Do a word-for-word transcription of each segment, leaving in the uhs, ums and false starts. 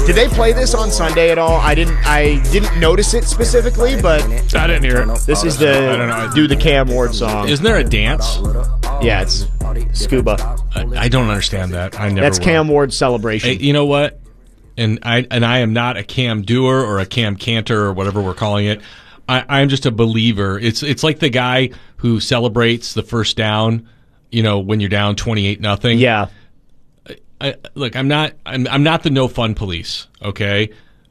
Did they play this on Sunday at all? I didn't. I didn't notice it specifically, but I didn't hear it. This is the I don't know. do the Cam Ward song. Isn't there a dance? Yeah, it's Scuba. I, I don't understand that. I never. That's will. Cam Ward's celebration. Hey, you know what? And I and I am not a Cam doer or a Cam canter or whatever we're calling it. I, I'm just a believer. It's it's like the guy who celebrates the first down. You know, when you're down twenty-eight nothing. Yeah. I, look, I'm not. I'm, I'm not the no fun police. Okay,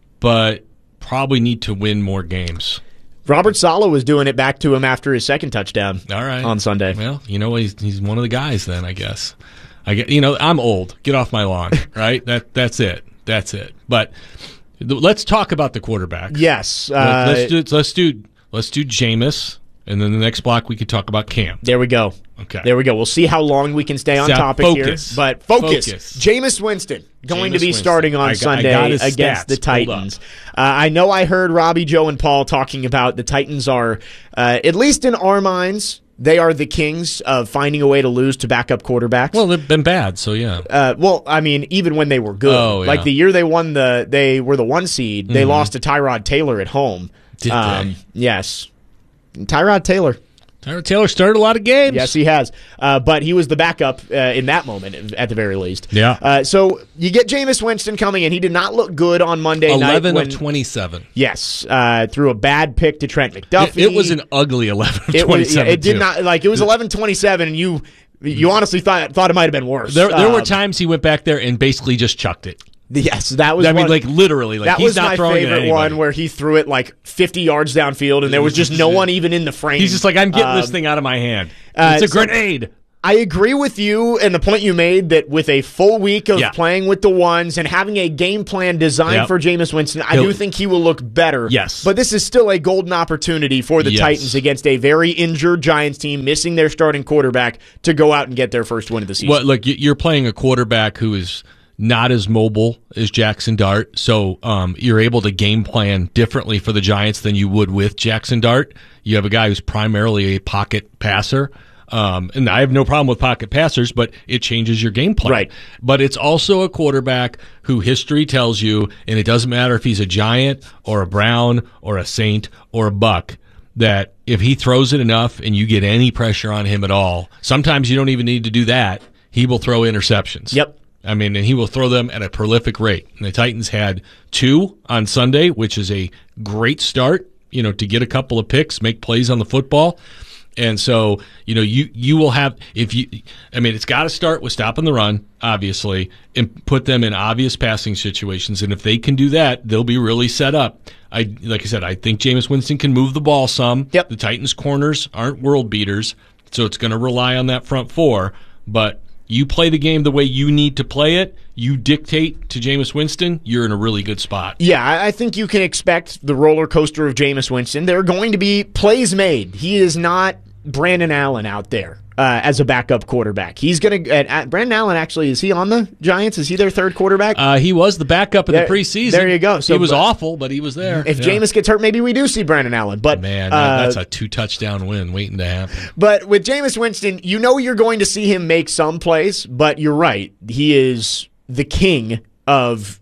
but probably need to win more games. Robert Saleh was doing it back to him after his second touchdown. All right. On Sunday. Well, you know he's he's one of the guys. Then I guess. I get. You know, I'm old. Get off my lawn. Right. that that's it. That's it. But let's talk about the quarterback. Yes. Uh, let's do let's do let's do Jameis, and then the next block we could talk about Cam. There we go. Okay. There we go. We'll see how long we can stay on Now, topic focus. here. But focus. Focus. Jameis Winston going Jameis to be Winston. starting on I got- I Sunday got his against stats the pulled up. Titans. Uh, I know I heard Robbie, Joe, and Paul talking about the Titans are, uh, at least in our minds, they are the kings of finding a way to lose to backup quarterbacks. Well, they've been bad, so yeah. Uh, well, I mean, even when they were good, Oh, yeah. like the year they won the, they were the one seed. They lost to Tyrod Taylor at home. Did um, they? Yes, Tyrod Taylor. Tyrod Taylor started a lot of games. Yes, he has. Uh, but he was the backup uh, in that moment, at the very least. Yeah. Uh, so you get Jameis Winston coming in. He did not look good on Monday night. eleven when, of twenty-seven. Yes, uh, threw a bad pick to Trent McDuffie. It, it was an ugly eleven of It was. Yeah, twenty-seven. it did too. not like it was eleven twenty-seven, and you you honestly thought thought it might have been worse. There, there were Um, times he went back there and basically just chucked it. Yes, that was. I mean, one- like literally, like that he's was not my throwing it at favorite anybody. one where he threw it like fifty yards downfield, and there was just no one even in the frame. He's just like, I'm getting this Um, thing out of my hand. uh, It's a so- grenade. I agree with you and the point you made that with a full week of Yeah. playing with the ones and having a game plan designed Yep. for Jameis Winston, I He'll- do think he will look better. Yes. But this is still a golden opportunity for the Yes. Titans against a very injured Giants team, missing their starting quarterback, to go out and get their first win of the season. Well, look, you- you're playing a quarterback who is not as mobile as Jackson Dart, so um, you're able to game plan differently for the Giants than you would with Jackson Dart. You have a guy who's primarily a pocket passer. Um, and I have no problem with pocket passers, but it changes your game plan. Right. But it's also a quarterback who history tells you, and it doesn't matter if he's a Giant or a Brown or a Saint or a Buck, that if he throws it enough and you get any pressure on him at all, sometimes you don't even need to do that. He will throw interceptions. Yep. I mean, and he will throw them at a prolific rate. And the Titans had two on Sunday, which is a great start, you know, to get a couple of picks, make plays on the football. And so, you know, you, you will have, if you, I mean, it's got to start with stopping the run, obviously, and put them in obvious passing situations. And if they can do that, they'll be really set up. I, like I said, I think Jameis Winston can move the ball some. Yep. The Titans' corners aren't world beaters, so it's going to rely on that front four. But you play the game the way you need to play it, you dictate to Jameis Winston, you're in a really good spot. Yeah, I I think you can expect the roller coaster of Jameis Winston. There are going to be plays made. He is not Brandon Allen out there uh, as a backup quarterback. He's going to. Uh, Brandon Allen, actually, is he on the Giants? Is he their third quarterback? Uh, he was the backup in There- the preseason. there you go. So, he was but- awful, but he was there. if Yeah. Jameis gets hurt, maybe we do see Brandon Allen. But Man, uh, that, that's a two-touchdown win waiting to happen. But with Jameis Winston, you know you're going to see him make some plays, but you're right. He is the king of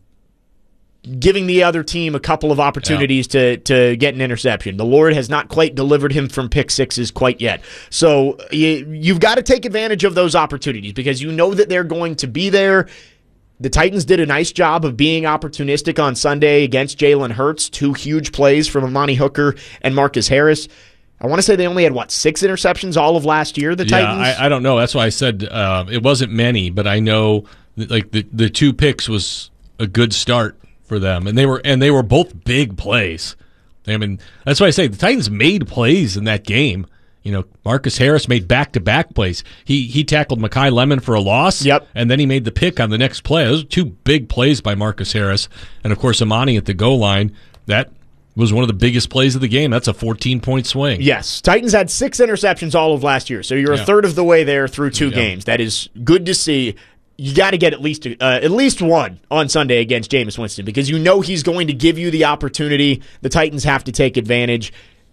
giving the other team a couple of opportunities to, to get an interception. The Lord has not quite delivered him from pick sixes quite yet. So you, you've got to take advantage of those opportunities because you know that they're going to be there. The Titans did a nice job of being opportunistic on Sunday against Jalen Hurts. Two huge plays from Amani Hooker and Marcus Harris. I want to say they only had, what, six interceptions all of last year, the Yeah, Titans? I, I don't know. That's why I said uh, it wasn't many, but I know that, like the, the two picks was a good start for them, and they were and they were both big plays. I mean, that's why I say the Titans made plays in that game. You know, Marcus Harris made back-to-back plays. He he tackled Mekhi Lemon for a loss, Yep. and then he made the pick on the next play. Those are two big plays by Marcus Harris, and of course Amani at the goal line. That was one of the biggest plays of the game. That's a fourteen-point swing. Yes. Titans had six interceptions all of last year, so you're Yeah. a third of the way there through two Yeah. games. That is good to see. You got to get at least uh, at least one on Sunday against Jameis Winston because you know he's going to give you the opportunity. The Titans have to take advantage.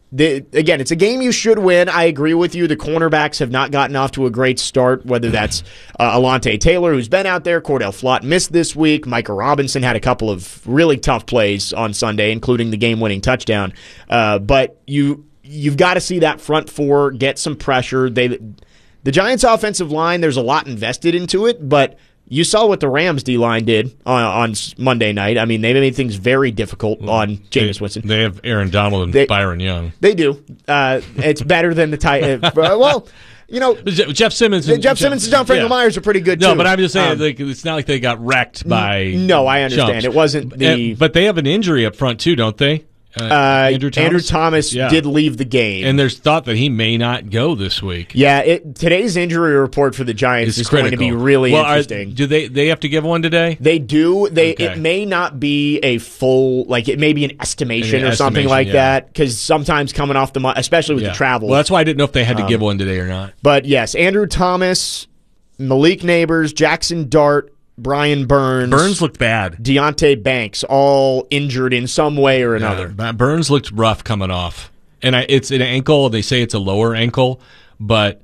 the, again, it's a game you should win. I agree with you. The cornerbacks have not gotten off to a great start, whether that's uh, Alontae Taylor, who's been out there. Cordell Flott missed this week. Micah Robinson had a couple of really tough plays on Sunday, including the game-winning touchdown. Uh, but you, you've got to see that front four get some pressure. They, the Giants' offensive line, there's a lot invested into it, but you saw what the Rams D-line did on, on Monday night. I mean, they made things very difficult well, on Jameis Winston. They have Aaron Donald and they, Byron Young. They do. Uh, it's better than the tight. Uh, well, you know, Jeff Simmons and Jeff Simmons and John Franklin yeah. Myers are pretty good too. No, but I'm just saying, um, like, it's not like they got wrecked by. No, I understand. Chumps. It wasn't the. And, but they have an injury up front too, don't they? Uh, uh, Andrew Thomas, Andrew Thomas yeah. did leave the game, and there's thought that he may not go this week. Yeah, it, today's injury report for the Giants it's is critical. going to be really well, interesting. Are, do they they have to give one today? They do. They okay. It may not be a full, like it may be an estimation an or something estimation, like yeah. that, because sometimes coming off the, especially with yeah. the travel. Well, that's why I didn't know if they had to um, give one today or not. But yes, Andrew Thomas, Malik Neighbors, Jackson Dart, Brian Burns. Burns looked bad. Deonte Banks, all injured in some way or another. Yeah, Burns looked rough coming off. And I, it's an ankle. They say it's a lower ankle, but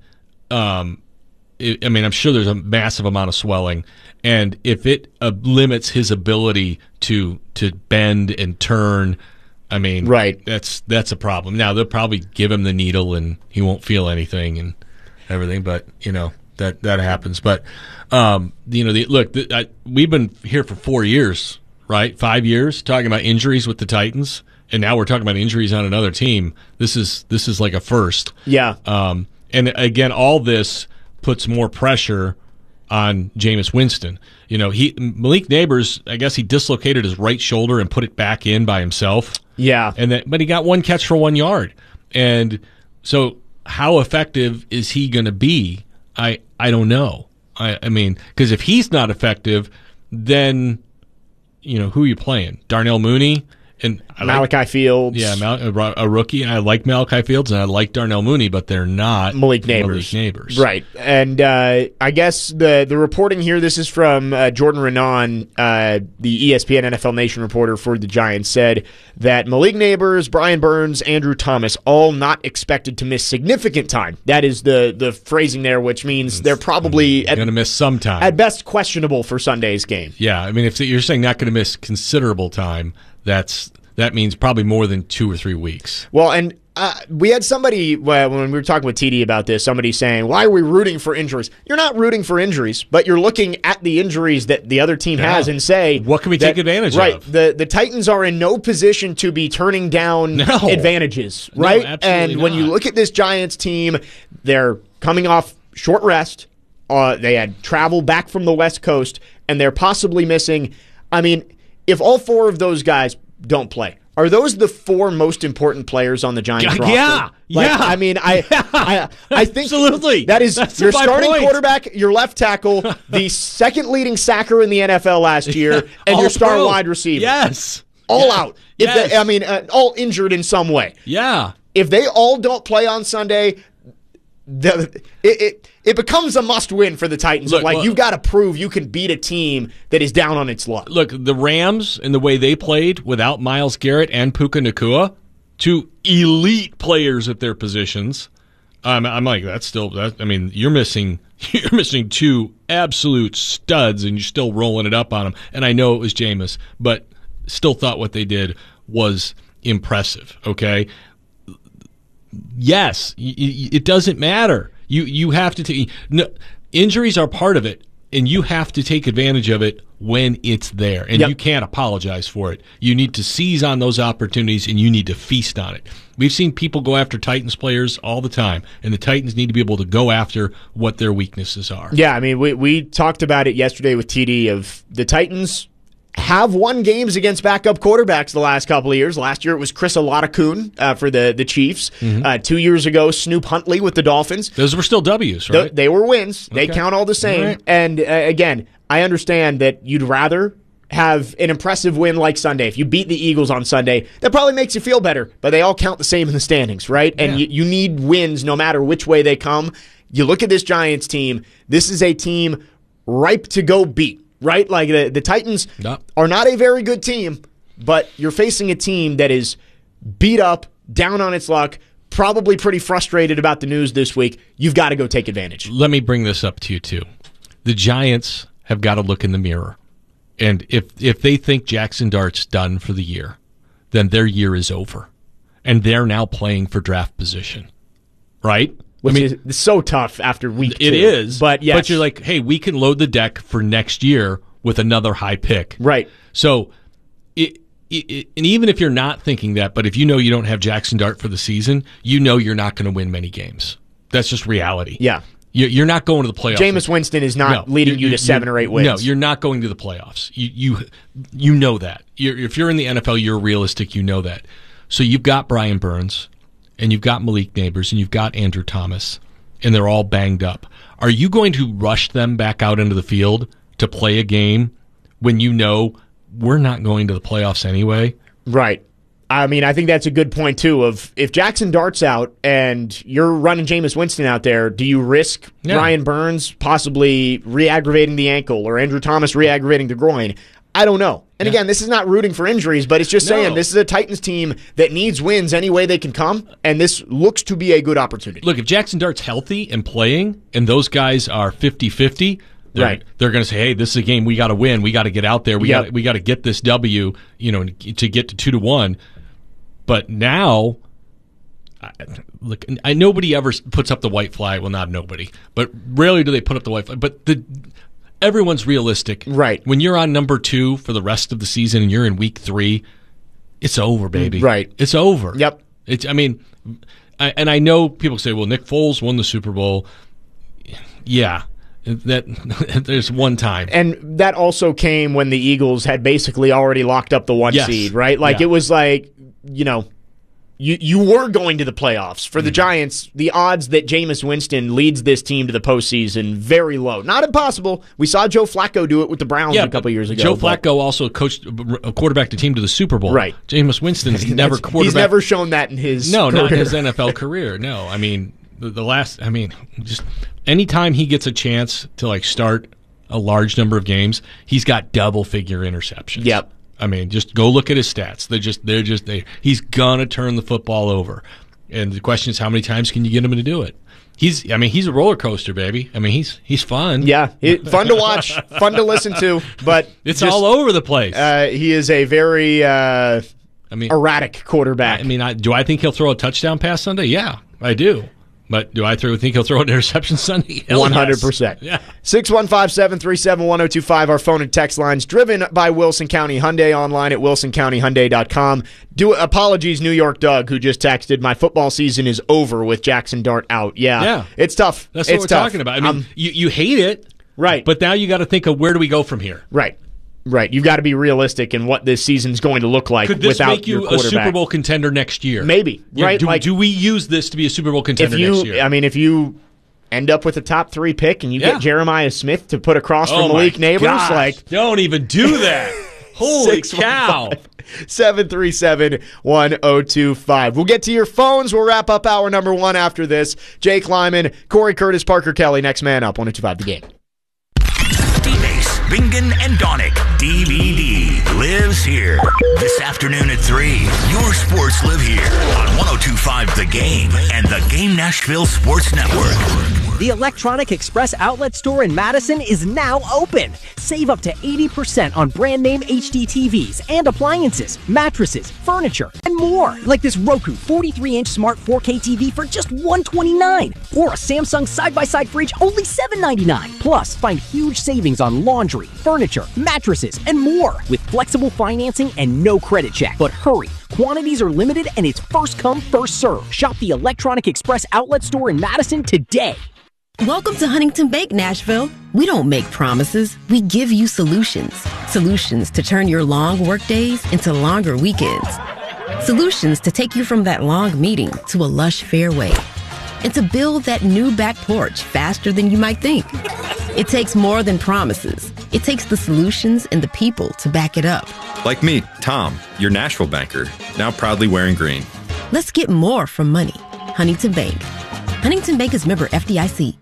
um, it, I mean, I'm sure there's a massive amount of swelling. And if it uh, limits his ability to to bend and turn, I mean, right. that's that's a problem. Now, they'll probably give him the needle and he won't feel anything and everything, but, you know. That that happens, but um, you know, the, look, the, I, we've been here for four years, right? Five years talking about injuries with the Titans, and now we're talking about injuries on another team. This is this is like a first, yeah. Um, and again, all this puts more pressure on Jameis Winston. You know, he Malik Neighbors, I guess he dislocated his right shoulder and put it back in by himself. Yeah, and then but he got one catch for one yard, and so how effective is he going to be? I, I don't know. I, I mean, because if he's not effective, then, you know, who are you playing? Darnell Mooney? And I Malachi like, Fields. Yeah, Mal- a rookie. I like Malachi Fields and I like Darnell Mooney, but they're not Malik Neighbors. Malik Neighbors. Right. And uh, I guess the the reporting here, this is from uh, Jordan Renan, uh, the E S P N N F L Nation reporter for the Giants, said that Malik Neighbors, Brian Burns, Andrew Thomas, all not expected to miss significant time. That is the, the phrasing there, which means it's, they're probably going to miss some time. At best questionable for Sunday's game. Yeah, I mean, if you're saying not going to miss considerable time, that's that means probably more than two or three weeks. Well, and uh, we had somebody, well, when we were talking with T D about this, somebody saying, why are we rooting for injuries? You're not rooting for injuries, but you're looking at the injuries that the other team yeah. has and say, what can we that, take advantage right, of? Right. The, the Titans are in no position to be turning down no. advantages, right? No, and not. when you look at this Giants team, they're coming off short rest. Uh, they had travel back from the West Coast, and they're possibly missing. I mean, if all four of those guys don't play, are those the four most important players on the Giants roster? Yeah, like, yeah. I mean, I, yeah. I, I think absolutely that is That's your starting point. quarterback, your left tackle, the second leading sacker in the N F L last year, and your star pro. wide receiver. Yes, all yes. out. If yes. they, I mean, uh, all injured in some way. Yeah. If they all don't play on Sunday, the, it, it it becomes a must-win for the Titans. Look, like, well, you've got to prove you can beat a team that is down on its luck. Look, the Rams and the way they played without Myles Garrett and Puka Nacua, two elite players at their positions. Um, I'm like, that's still. That, I mean, you're missing. You're missing two absolute studs, and you're still rolling it up on them. And I know it was Jameis, but still thought what they did was impressive. Okay. Yes, it doesn't matter. You you have to take no, injuries are part of it, and you have to take advantage of it when it's there, and yep. you can't apologize for it. You need to seize on those opportunities, and you need to feast on it. We've seen people go after Titans players all the time, and the Titans need to be able to go after what their weaknesses are. Yeah, I mean, we we talked about it yesterday with T D of the Titans have won games against backup quarterbacks the last couple of years. Last year it was Chris Olakokun uh, for the, the Chiefs. Mm-hmm. Uh, two years ago, Snoop Huntley with the Dolphins. Those were still W's, right? Th- they were wins. Okay. They count all the same. Right. And uh, again, I understand that you'd rather have an impressive win like Sunday. If you beat the Eagles on Sunday, that probably makes you feel better, but they all count the same in the standings, right? And yeah. you, you need wins no matter which way they come. You look at this Giants team, this is a team ripe to go beat. Right? Like the, the Titans no. are not a very good team, but you're facing a team that is beat up down on its luck, probably pretty frustrated about the news this week. You've got to go take advantage. Let me bring this up to you, too. The Giants have got to look in the mirror. And if if they think Jackson Dart's done for the year, then their year is over. And they're now playing for draft position. Right? Which I mean, is so tough after week two. It is. But, yes. But you're like, hey, we can load the deck for next year with another high pick. Right. So, it, it, it, and even if you're not thinking that, but if you know you don't have Jackson Dart for the season, you know you're not going to win many games. That's just reality. Yeah. You, you're not going to the playoffs. Jameis Winston is not no, leading you to seven or eight wins. No, you're not going to the playoffs. You you, you know that. You're, if you're in the N F L, you're realistic. You know that. So you've got Brian Burns, and you've got Malik Neighbors, and you've got Andrew Thomas, and they're all banged up. Are you going to rush them back out into the field to play a game when you know we're not going to the playoffs anyway? Right. I mean, I think that's a good point, too, of if Jackson Dart's out and you're running Jameis Winston out there, do you risk yeah. Brian Burns possibly re-aggravating the ankle or Andrew Thomas re-aggravating the groin? I don't know. And yeah. again, this is not rooting for injuries, but it's just no. saying this is a Titans team that needs wins any way they can come, and this looks to be a good opportunity. Look, if Jackson Dart's healthy and playing, and those guys are fifty-fifty, They're, right. they're going to say, "Hey, this is a game we got to win. We got to get out there. We yep. got we got to get this W, you know, to get to two to one." But now, I, look, I nobody ever puts up the white flag. Well, not nobody, but rarely do they put up the white flag. But the everyone's realistic, right? When you're on number two for the rest of the season and you're in week three, it's over, baby. Right? It's over. Yep. It's. I mean, I, and I know people say, "Well, Nick Foles won the Super Bowl." Yeah. That there's one time, and that also came when the Eagles had basically already locked up the one yes. seed, right? Like yeah. it was like, you know, you you were going to the playoffs. For the mm-hmm. Giants, the odds that Jameis Winston leads this team to the postseason very low. Not impossible. We saw Joe Flacco do it with the Browns yeah, a couple years ago. Joe Flacco also coached a quarterback the team to the Super Bowl. Right. Jameis Winston's never quarterback. He's never shown that in his no, career. not in his N F L career. No, I mean the, the last. I mean just. Anytime he gets a chance to like start a large number of games, he's got double figure interceptions. Yep. I mean, just go look at his stats. They're just they're just they he's gonna turn the football over. And the question is, how many times can you get him to do it? He's I mean, he's a roller coaster, baby. I mean, he's he's fun. Yeah, it, fun to watch, fun to listen to, but it's just, all over the place. Uh, he is a very uh, I mean erratic quarterback. I mean, I, do I think he'll throw a touchdown pass Sunday? Yeah, I do. But do I throw, think he'll throw an interception Sunday? one hundred percent. Yes. Yeah. six one five, seven three seven, one oh two five, our phone and text lines, driven by Wilson County Hyundai, online at wilson county hyundai dot com. Do, apologies, New York Doug, who just texted, my football season is over with Jackson Dart out. Yeah, yeah. It's tough. That's it's what we're tough. talking about. I mean, um, you, you hate it. Right. But now you got to think of where do we go from here? Right. Right, you've got to be realistic in what this season's going to look like. Could this without make you your a quarterback. Super Bowl contender next year? Maybe, yeah, right? Do, like, do we use this to be a Super Bowl contender if you, next year? I mean, if you end up with a top three pick and you yeah. get Jeremiah Smith to put across oh from Malik Neighbors, gosh. like don't even do that. Holy cow! seven three seven, one oh two five. We'll get to your phones. We'll wrap up hour number one after this. Jake Lyman, Corey Curtis, Parker Kelly. Next man up. one oh two five The Game. Bingen and Donick, D V D, lives here. This afternoon at three, your sports live here on one oh two five The Game and the Game Nashville Sports Network. The Electronic Express outlet store in Madison is now open. Save up to eighty percent on brand name H D T Vs and appliances, mattresses, furniture, and more. Like this Roku forty-three inch smart four K T V for just one hundred twenty-nine dollars. Or a Samsung side-by-side fridge only seven ninety-nine. Plus, find huge savings on laundry, furniture, mattresses, and more. With flexible financing and no credit check. But hurry. Quantities are limited and it's first come, first serve. Shop the Electronic Express outlet store in Madison today. Welcome to Huntington Bank, Nashville. We don't make promises. We give you solutions. Solutions to turn your long work days into longer weekends. Solutions to take you from that long meeting to a lush fairway. And to build that new back porch faster than you might think. It takes more than promises. It takes the solutions and the people to back it up. Like me, Tom, your Nashville banker, now proudly wearing green. Let's get more from money. Huntington Bank. Huntington Bank is member F D I C.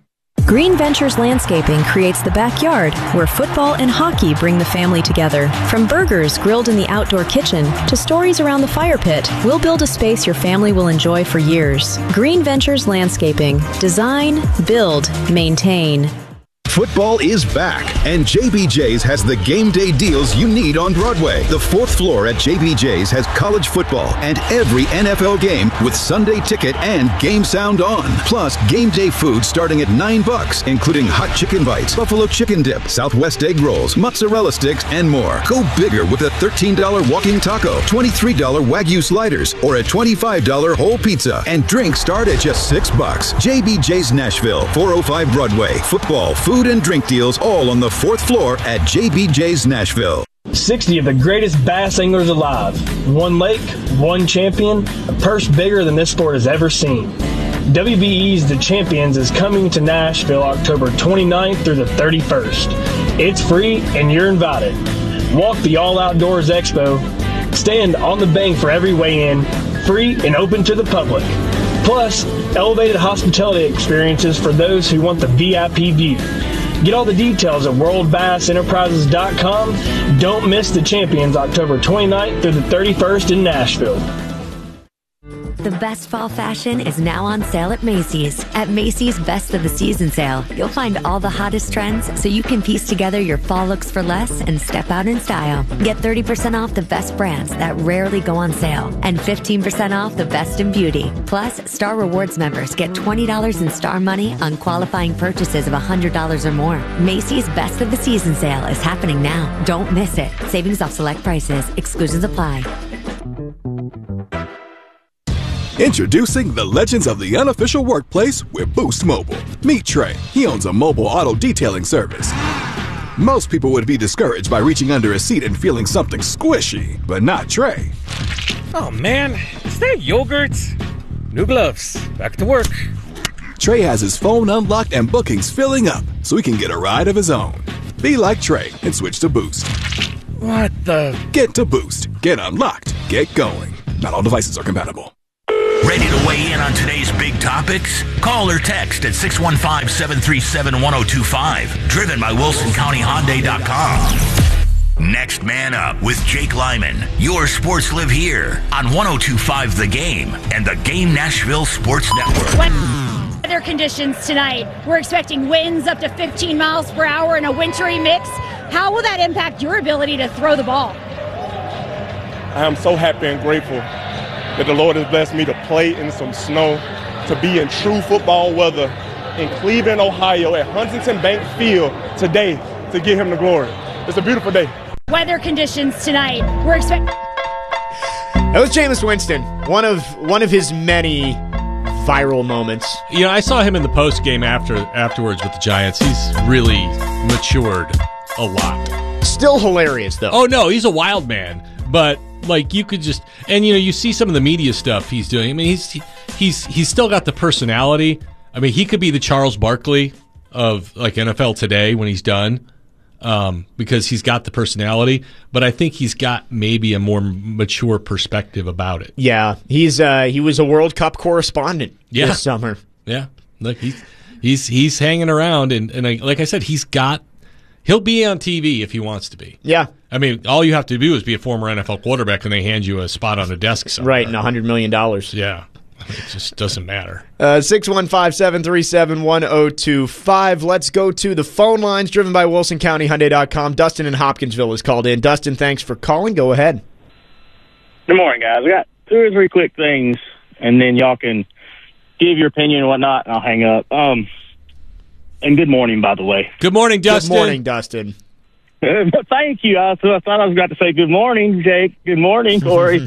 Green Ventures Landscaping creates the backyard where football and hockey bring the family together. From burgers grilled in the outdoor kitchen to stories around the fire pit, we'll build a space your family will enjoy for years. Green Ventures Landscaping. Design, build, maintain. Football is back, and J B J's has the game day deals you need on Broadway. The fourth floor at J B J's has college football and every N F L game with Sunday ticket and game sound on. Plus, game day food starting at nine bucks, including hot chicken bites, buffalo chicken dip, Southwest egg rolls, mozzarella sticks, and more. Go bigger with a thirteen dollar walking taco, twenty-three dollar Wagyu sliders, or a twenty-five dollar whole pizza. And drinks start at just six bucks. J B J's Nashville, four oh five Broadway. Football, food, and drink deals all on the fourth floor at J B J's Nashville. sixty of the greatest bass anglers alive. One lake, one champion, a purse bigger than this sport has ever seen. W B E's The Champions is coming to Nashville October twenty-ninth through the thirty-first. It's free and you're invited. Walk the All Outdoors Expo. Stand on the bank for every weigh-in, free and open to the public. Plus, elevated hospitality experiences for those who want the V I P view. Get all the details at world bass enterprises dot com. Don't miss The Champions October twenty-ninth through the thirty-first in Nashville. The best fall fashion is now on sale at Macy's. At Macy's Best of the Season sale, you'll find all the hottest trends so you can piece together your fall looks for less and step out in style. Get thirty percent off the best brands that rarely go on sale and fifteen percent off the best in beauty. Plus, Star Rewards members get twenty dollars in Star money on qualifying purchases of one hundred dollars or more. Macy's Best of the Season sale is happening now. Don't miss it. Savings off select prices. Exclusions apply. Introducing the legends of the unofficial workplace with Boost Mobile. Meet Trey. He owns a mobile auto detailing service. Most people would be discouraged by reaching under a seat and feeling something squishy, but not Trey. Oh man, is that yogurt? New gloves. Back to work. Trey has his phone unlocked and bookings filling up so he can get a ride of his own. Be like Trey and switch to Boost. What the? Get to Boost. Get unlocked. Get going. Not all devices are compatible. Ready to weigh in on today's big topics? Call or text at six one five, seven three seven, one oh two five. Driven by Wilson County Hyundai dot com. Next Man Up with Jake Lyman. Your sports live here on one oh two five The Game and the Game Nashville Sports Network. Weather conditions tonight. We're expecting winds up to fifteen miles per hour and a wintry mix. How will that impact your ability to throw the ball? I am so happy and grateful that the Lord has blessed me to play in some snow, to be in true football weather in Cleveland, Ohio, at Huntington Bank Field today to give him the glory. It's a beautiful day. Weather conditions tonight. We're expecting. That was Jameis Winston, one of one of his many viral moments. You know, I saw him in the post game after afterwards with the Giants. He's really matured a lot. Still hilarious though. Oh no, he's a wild man, but. Like you could just, and you know, you see some of the media stuff he's doing. I mean, he's he's he's still got the personality. I mean, he could be the Charles Barkley of like N F L Today when he's done, um, because he's got the personality. But I think he's got maybe a more mature perspective about it. Yeah, he's uh, he was a World Cup correspondent yeah. this summer. Yeah, look, he's he's he's hanging around, and and I, like I said, he's got. He'll be on T V if he wants to be. Yeah. I mean, all you have to do is be a former N F L quarterback and they hand you a spot on a desk somewhere. Right, and one hundred million dollars. Yeah. It just doesn't matter. Uh, six one five, seven three seven, one oh two five. Let's go to the phone lines driven by Wilson County Hyundai dot com. Dustin in Hopkinsville is called in. Dustin, thanks for calling. Go ahead. Good morning, guys. I got two or three quick things, and then y'all can give your opinion and whatnot, and I'll hang up. Um, And good morning, by the way. Good morning, Dustin. Good morning, Dustin. Thank you. I, I thought I was about to say good morning, Jake. Good morning, Corey.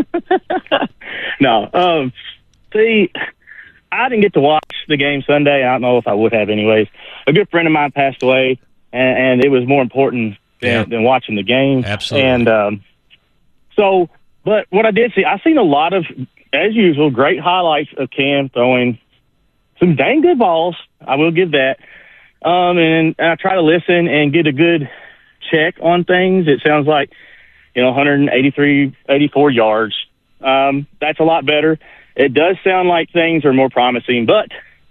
no. Um, see, I didn't get to watch the game Sunday. I don't know if I would have anyways. A good friend of mine passed away, and, and it was more important than, yeah. than watching the game. Absolutely. And um, so, but what I did see, I seen a lot of, as usual, great highlights of Cam throwing some dang good balls. I will give that. Um, and, and I try to listen and get a good check on things. It sounds like, you know, one eighty-three, eighty-four yards. Um, that's a lot better. It does sound like things are more promising, but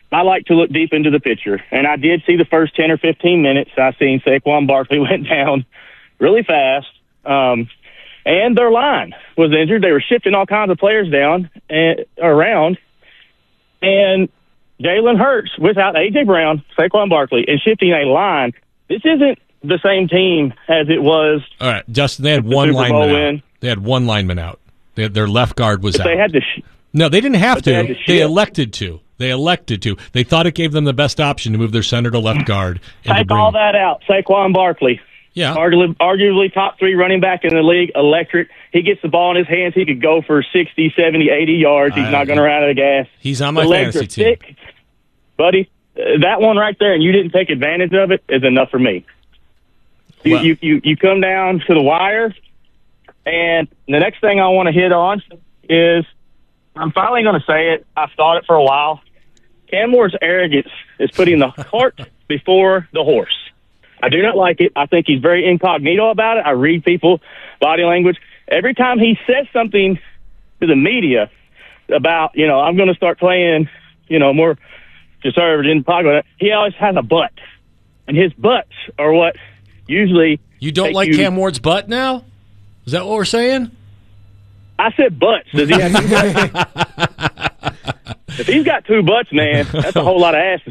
I like to look deep into the picture, and I did see the first ten or fifteen minutes. I seen Saquon Barkley went down really fast, um, and their line was injured. They were shifting all kinds of players down and around, and Jalen Hurts without A J Brown, Saquon Barkley, and shifting a line. This isn't the same team as it was. All right, Justin. They had the one Super lineman Bowl out. win. They had one lineman out. They had, their left guard was But out. they had to. Sh- no, they didn't have But to. they They, had to shift. elected to. They elected to. They thought it gave them the best option to move their center to left guard. And to Take bring, all that out. Saquon Barkley. Yeah. Arguably, arguably top three running back in the league, electric. He gets the ball in his hands. He could go for sixty, seventy, eighty yards. He's I- not going to run out of gas. He's on my the legs fantasy are team. thick. Buddy, uh, that one right there, and you didn't take advantage of it, is enough for me. You, Well- you, you, you come down to the wire, and the next thing I want to hit on is, I'm finally going to say it. I've thought it for a while. Cam Moore's arrogance is putting the cart before the horse. I do not like it. I think he's very incognito about it. I read people, body language. Every time he says something to the media about, you know, I'm going to start playing, you know, more conservative in pocket, he always has a butt. And his butts are what usually... You don't take like you- Cam Ward's butt now? Is that what we're saying? I said butts. Does he have two butts? If he's got two butts, man, that's a whole lot of ass to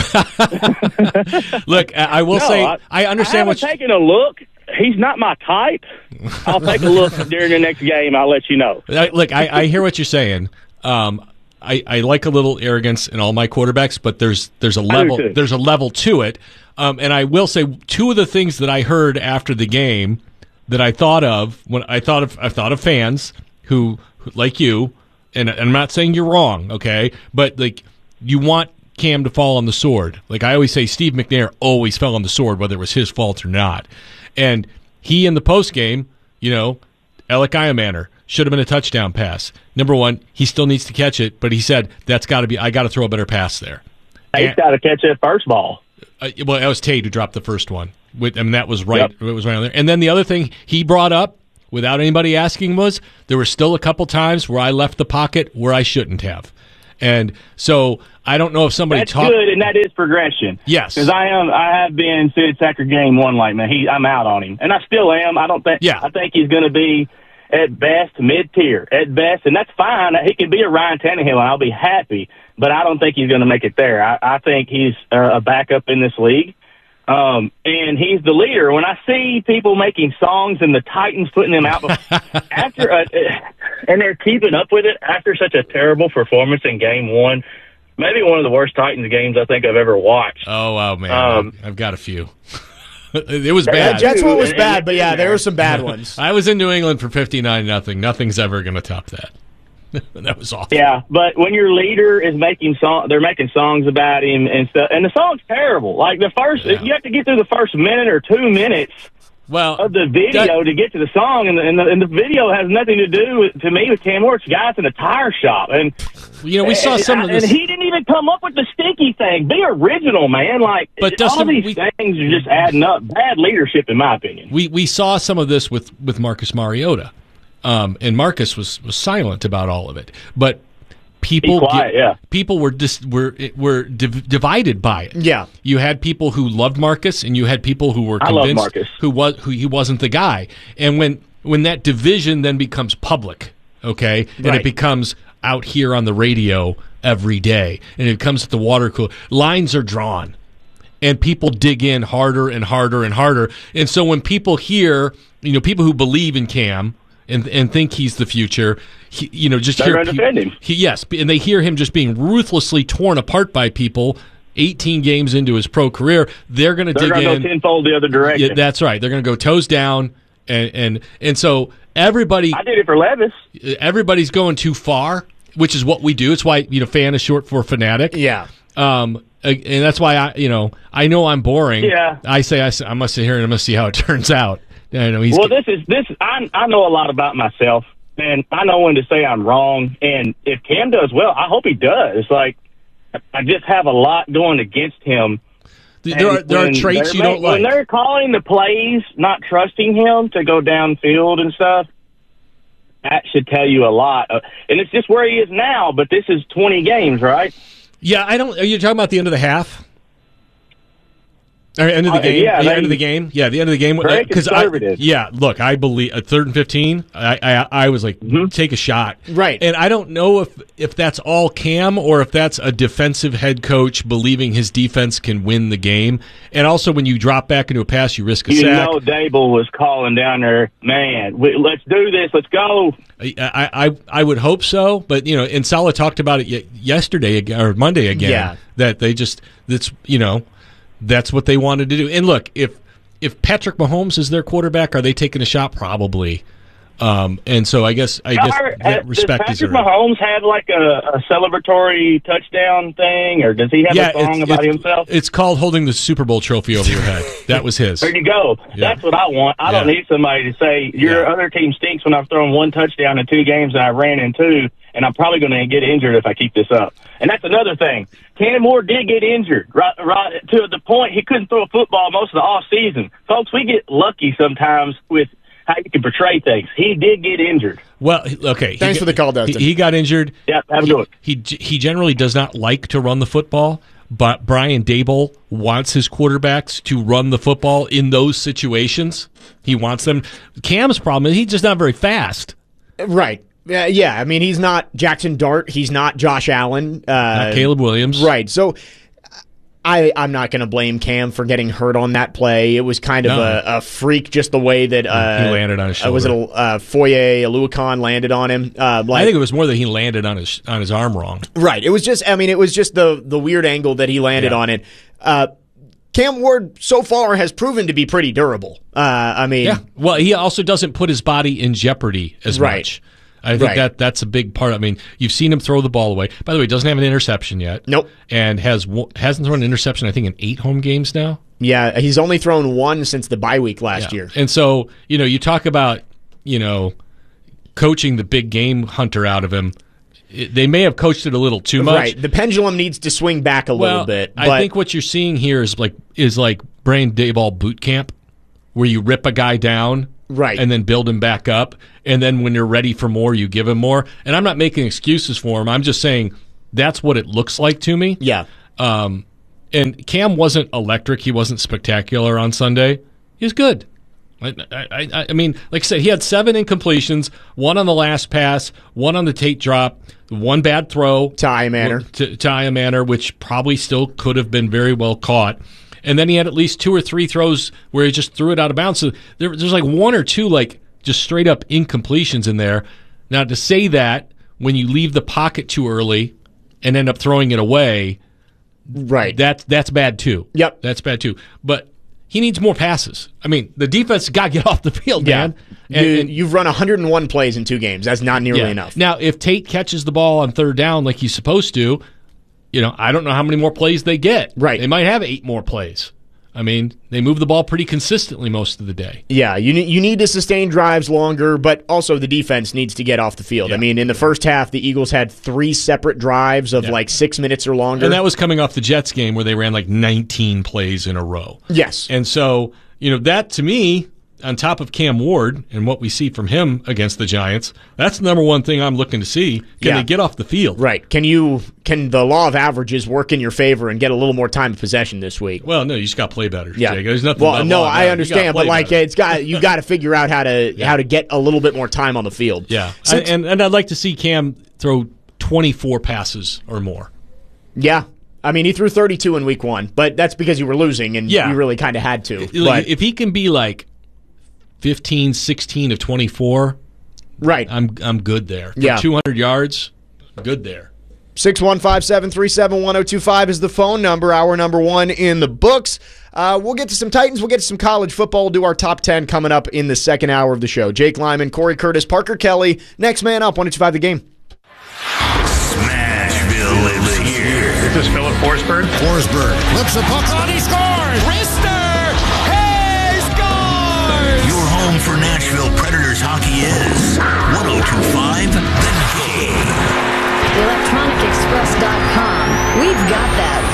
stop. Look, I I will No, say I, I understand I what haven't taken a look. He's not my type. I'll take a look during the next game. I'll let you know. I- Look, I, I hear what you're saying. Um, I, I like a little arrogance in all my quarterbacks, but there's there's a do level too. there's a level to it. Um, and I will say two of the things that I heard after the game that I thought of when I thought of I thought of fans who, who like you, and, and I'm not saying you're wrong, okay, but like you want Cam to fall on the sword. Like I always say, Steve McNair always fell on the sword, whether it was his fault or not. And he in the post game, you know, Alec Iamaner should have been a touchdown pass. Number one, he still needs to catch it, but he said that's got to be. I got to throw a better pass there. He's got to catch that first ball. Uh, well, that was Tate who dropped the first one. With, I mean, that was right. Yep. It was right on there. And then the other thing he brought up, without anybody asking, was there were still a couple times where I left the pocket where I shouldn't have. And so I don't know if somebody That's talked. good, and that is progression. Yes, because I am. I have been since after game one. Like man, he, I'm out on him, and I still am. I don't think. Yeah. I think he's going to be at best mid tier, at best, and that's fine. He can be a Ryan Tannehill, and I'll be happy. But I don't think he's going to make it there. I, I think he's uh, a backup in this league. Um, and he's the leader. When I see people making songs and the Titans putting them out after, uh, and they're keeping up with it after such a terrible performance in game one, maybe one of the worst Titans games I think I've ever watched. Oh, wow, man. Um, I've got a few. It was bad. Jets one was bad, but yeah, there were some bad ones. I was in New England for fifty-nine nothing. Nothing's ever going to top that. That was awful. Yeah, but when your leader is making song, they're making songs about him and stuff, and the song's terrible. Like the first, Yeah. you have to get through the first minute or two minutes well, of the video that- to get to the song, and the, and the, and the video has nothing to do with, to me with Cam Moore's guys in a tire shop, and you know we saw and, some of this. and he didn't even come up with the stinky thing. Be original, man. Like But all Dustin, these we- things are just adding up. Bad leadership, in my opinion. We we saw some of this with, with Marcus Mariota, um, and Marcus was, was silent about all of it. But people, Be quiet, get- yeah. people were dis, were were div- divided by it. Yeah, you had people who loved Marcus, and you had people who were I love convinced Marcus. who was who he wasn't the guy. And when when that division then becomes public, okay, and Right. it becomes out here on the radio every day, and it comes at the water cooler, lines are drawn. And people dig in harder and harder and harder. And so when people hear, you know, people who believe in Cam and and think he's the future, he, you know, just They're hear gonna pe- defend him. He, yes, and they hear him just being ruthlessly torn apart by people. eighteen games into his pro career, they're going to They're dig going to in. go tenfold the other direction. Yeah, that's right. They're going to go toes down, and and and so everybody. I did it for Levis. Everybody's going too far, which is what we do. It's why, you know, fan is short for fanatic. Yeah. Um, and that's why I, you know, I know I'm boring. Yeah. I say I, I must sit here and I must see how it turns out. I know he's. Well, this is this. I I know a lot about myself, and I know when to say I'm wrong. And if Cam does well, I hope he does. Like, I just have a lot going against him. There are And there are when traits they're you don't ma- like. When they're calling the plays, not trusting him to go downfield and stuff, that should tell you a lot. Uh, and it's just where he is now. But this is twenty games, right? Yeah, I don't. Are you talking about the end of the half? Or end of the Uh, game? yeah, the they- end of the game? Yeah, the end of the game. Very Because I, conservative. yeah, look, I believe at third and fifteen, I, I, I was like, Mm-hmm. take a shot, Right. And I don't know if if that's all Cam or if that's a defensive head coach believing his defense can win the game. And also, when you drop back into a pass, you risk a You sack. know, Dable was calling down there, man. We, let's do this. Let's go. I, I I would hope so, but you know, and Saleh talked about it ye- yesterday ag- or Monday again. Yeah. That they just that's you know that's what they wanted to do. And look, if if Patrick Mahomes is their quarterback, are they taking a shot? Probably. Um, and so I guess I guess Are- uh, that respect does is Patrick earned. Mahomes have like a, a celebratory touchdown thing, or does he have Yeah, a song it's, about it's, himself? it's called holding the Super Bowl trophy over your head. That was his. There you go. Yeah. That's what I want. I don't Yeah. need somebody to say your other team stinks when I've thrown one touchdown in two games and I ran in two, and I'm probably going to get injured if I keep this up. And that's another thing. Cam Moore did get injured, right? Right to the point he couldn't throw a football most of the off season. Folks, we get lucky sometimes with how you can portray things. He did get injured. Well, okay. Thanks he, for the call, Dustin. He, he got injured. Yep, have a good one. He, he he generally does not like to run the football, but Brian Dable wants his quarterbacks to run the football in those situations. He wants them. Cam's problem is he's just not very fast. Right. Yeah, yeah. I mean, he's not Jackson Dart. He's not Josh Allen. Uh, Not Caleb Williams. Right. So I, I'm not going to blame Cam for getting hurt on that play. It was kind of No. a, a freak, just the way that uh, He landed on his uh, was it shoulder. uh, Foye Aluakon landed on him? Uh, like, I think it was more that he landed on his on his arm wrong. right. It was just. I mean, it was just the the weird angle that he landed Yeah. on it. Uh, Cam Ward so far has proven to be pretty durable. Uh, I mean, Yeah. Well, he also doesn't put his body in jeopardy as Right. much. I think Right. that that's a big part. I mean, you've seen him throw the ball away. By the way, he doesn't have an interception yet. Nope. And has wo- hasn't thrown an interception, I think, in eight home games now. yeah, he's only thrown one since the bye week last Yeah. year. And so, you know, you talk about, you know, coaching the big game hunter out of him. It, they may have coached it a little too much. Right. The pendulum needs to swing back a well, little bit. But I think what you're seeing here is like is like Brian Daboll boot camp, where you rip a guy down, Right. and then build him back up, and then when you're ready for more, you give him more. And I'm not making excuses for him. I'm just saying that's what it looks like to me. Yeah. Um, and Cam wasn't electric. He wasn't spectacular on Sunday. He was good. I, I, I, I mean, like I said, he had seven incompletions, one on the last pass, one on the Tate drop, one bad throw to Aya Manor, to, to Aya Manor, which probably still could have been very well caught. And then he had at least two or three throws where he just threw it out of bounds. So there, there's like one or two like just straight up incompletions in there. Now, to say that when you leave the pocket too early and end up throwing it away, right? That's that's bad too. Yep, that's bad too. But he needs more passes. I mean, the defense got to get off the field, Yeah. man. And, you, and- you've run one hundred one plays in two games. That's not nearly yeah. enough. Now, if Tate catches the ball on third down like he's supposed to, you know, I don't know how many more plays they get. Right. They might have eight more plays. I mean, they move the ball pretty consistently most of the day. Yeah, you need you need to sustain drives longer, but also the defense needs to get off the field. I mean, in the first half, the Eagles had three separate drives of Yeah. like six minutes or longer. And that was coming off the Jets game where they ran like nineteen plays in a row. Yes. And so, you know, that to me, on top of Cam Ward and what we see from him against the Giants, that's the number one thing I'm looking to see. Can Yeah. they get off the field? Right. Can you can the law of averages work in your favor and get a little more time of possession this week? Well, no, you just got to play better. Yeah. Jake. There's nothing Well, about no, law of I averages. You understand, gotta but play like better. it's got you got to figure out how to how to get a little bit more time on the field. Yeah. Since- and, and I'd like to see Cam throw twenty-four passes or more. Yeah. I mean, he threw thirty-two in week one, but that's because you were losing and Yeah. you really kind of had to. Like, But if he can be like fifteen, sixteen of twenty-four, right. I'm I'm good there. For Yeah. two hundred yards, good there. six one five, seven three seven, one oh two five is the phone number, hour number one in the books. Uh, we'll get to some Titans. We'll get to some college football. We'll do our top ten coming up in the second hour of the show. Jake Lyman, Corey Curtis, Parker Kelly. Next man up, one oh two five The Game. Smashville lives here. This is Philip Forsberg. Forsberg flips the puck on, he scores! Rister! Hey, scores! Your home for Nashville Predators hockey is one oh two five The Game. electronic express dot com. We've got that.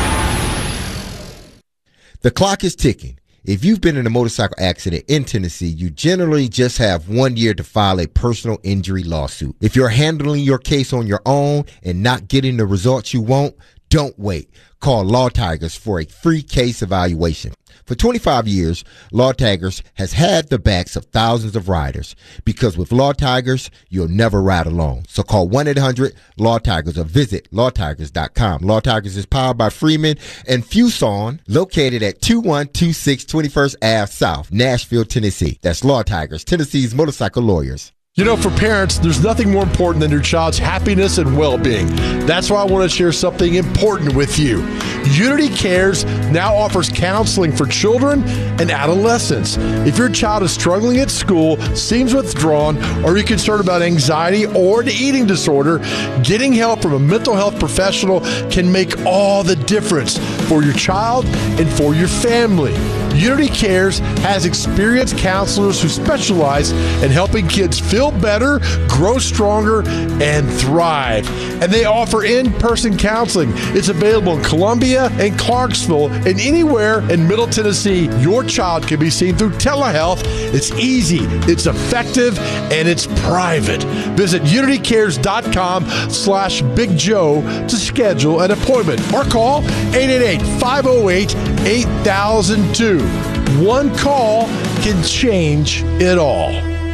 The clock is ticking. If you've been in a motorcycle accident in Tennessee, you generally just have one year to file a personal injury lawsuit. If you're handling your case on your own and not getting the results you want, Don't wait. Call Law Tigers for a free case evaluation. For twenty-five years, Law Tigers has had the backs of thousands of riders, because with Law Tigers, you'll never ride alone. So call one eight hundred law tigers or visit law tigers dot com. Law Tigers is powered by Freeman and Fuson, located at two one two six twenty-first Avenue South, Nashville, Tennessee. That's Law Tigers, Tennessee's motorcycle lawyers. You know, for parents, there's nothing more important than your child's happiness and well-being. That's why I want to share something important with you. Unity Cares now offers counseling for children and adolescents. If your child is struggling at school, seems withdrawn, or you're concerned about anxiety or an eating disorder, getting help from a mental health professional can make all the difference for your child and for your family. Unity Cares has experienced counselors who specialize in helping kids feel better, grow stronger, and thrive. And they offer in-person counseling. It's available in Columbia and Clarksville, and anywhere in Middle Tennessee. Your child can be seen through telehealth. It's easy, it's effective, and it's private. Visit unity cares dot com slash Big Joe to schedule an appointment, or call eight eight eight, five oh eight, eight thousand two. One call can change it all.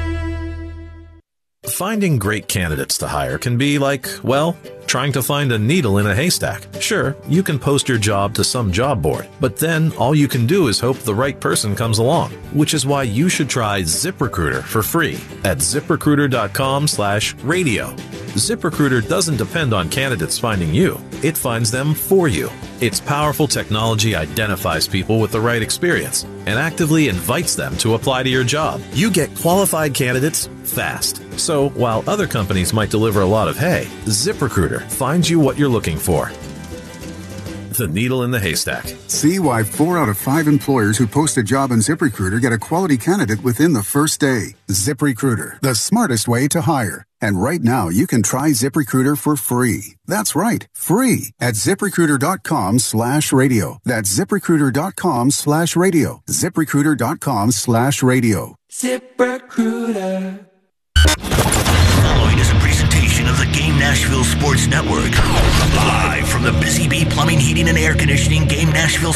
Finding great candidates to hire can be like, well, trying to find a needle in a haystack. Sure, you can post your job to some job board, but then all you can do is hope the right person comes along, which is why you should try ZipRecruiter for free at ZipRecruiter.com slash radio. ZipRecruiter doesn't depend on candidates finding you. It finds them for you. Its powerful technology identifies people with the right experience and actively invites them to apply to your job. You get qualified candidates fast. So while other companies might deliver a lot of hay, ZipRecruiter finds you what you're looking for. The needle in the haystack. See why four out of five employers who post a job on ZipRecruiter get a quality candidate within the first day. ZipRecruiter, the smartest way to hire. And right now, you can try ZipRecruiter for free. That's right, free at ZipRecruiter.com slash radio. That's ZipRecruiter.com slash radio. ZipRecruiter.com slash radio. ZipRecruiter. Following is a presentation of the Game Nashville Sports Network. Live from the Busy Bee Plumbing, Heating, and Air Conditioning Game Nashville